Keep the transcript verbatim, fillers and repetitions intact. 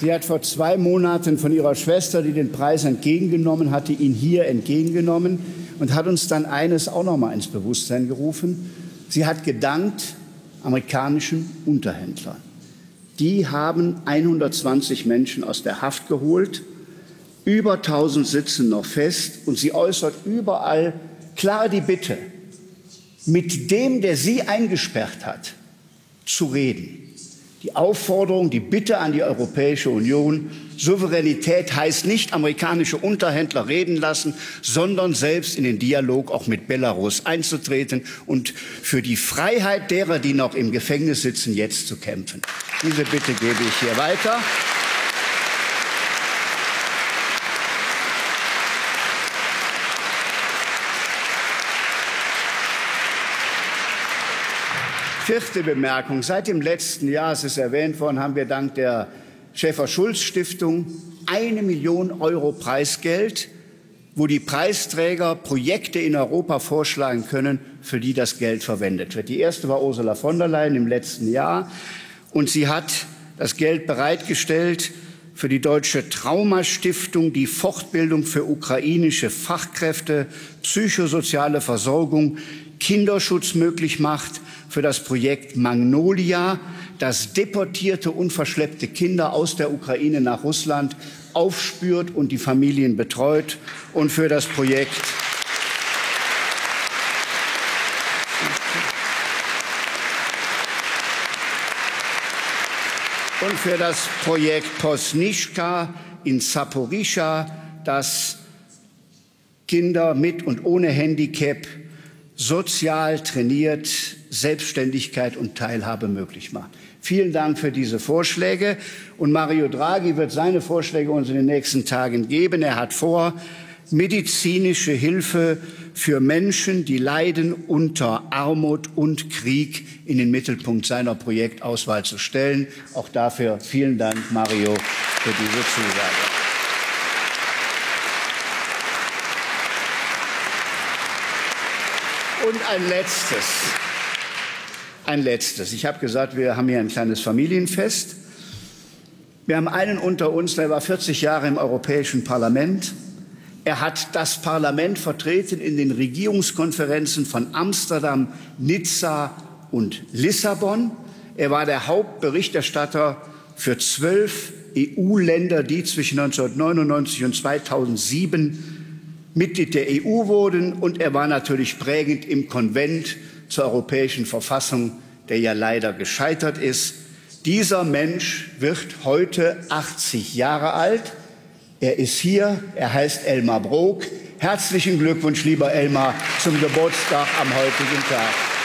Sie hat vor zwei Monaten von ihrer Schwester, die den Preis entgegengenommen hatte, ihn hier entgegengenommen und hat uns dann eines auch noch mal ins Bewusstsein gerufen. Sie hat gedankt amerikanischen Unterhändlern. Die haben hundertzwanzig Menschen aus der Haft geholt. Über tausend sitzen noch fest. Und sie äußert überall klar die Bitte, mit dem, der sie eingesperrt hat, zu reden. Die Aufforderung, die Bitte an die Europäische Union, Souveränität heißt nicht amerikanische Unterhändler reden lassen, sondern selbst in den Dialog auch mit Belarus einzutreten und für die Freiheit derer, die noch im Gefängnis sitzen, jetzt zu kämpfen. Diese Bitte gebe ich hier weiter. Vierte Bemerkung. Seit dem letzten Jahr, es ist erwähnt worden, haben wir dank der Schäfer-Schulz-Stiftung eine Million Euro Preisgeld, wo die Preisträger Projekte in Europa vorschlagen können, für die das Geld verwendet wird. Die erste war Ursula von der Leyen im letzten Jahr. Und sie hat das Geld bereitgestellt für die Deutsche Traumastiftung, die Fortbildung für ukrainische Fachkräfte, psychosoziale Versorgung, Kinderschutz möglich macht, für das Projekt Magnolia, das deportierte und verschleppte Kinder aus der Ukraine nach Russland aufspürt und die Familien betreut, und für das Projekt und für das Projekt Posnischka in Saporischschja, das Kinder mit und ohne Handicap sozial trainiert, Selbstständigkeit und Teilhabe möglich macht. Vielen Dank für diese Vorschläge. Und Mario Draghi wird seine Vorschläge uns in den nächsten Tagen geben. Er hat vor, medizinische Hilfe für Menschen, die leiden unter Armut und Krieg, in den Mittelpunkt seiner Projektauswahl zu stellen. Auch dafür vielen Dank, Mario, für diese Zusage. Und ein letztes. Ein letztes. Ich habe gesagt, wir haben hier ein kleines Familienfest. Wir haben einen unter uns, der war vierzig Jahre im Europäischen Parlament. Er hat das Parlament vertreten in den Regierungskonferenzen von Amsterdam, Nizza und Lissabon. Er war der Hauptberichterstatter für zwölf E U-Länder, die zwischen neunzehnhundertneunundneunzig und zweitausendsieben Mitglied der E U wurden. Und er war natürlich prägend im Konvent zur Europäischen Verfassung, der ja leider gescheitert ist. Dieser Mensch wird heute achtzig Jahre alt. Er ist hier, er heißt Elmar Brok. Herzlichen Glückwunsch, lieber Elmar, zum Geburtstag am heutigen Tag.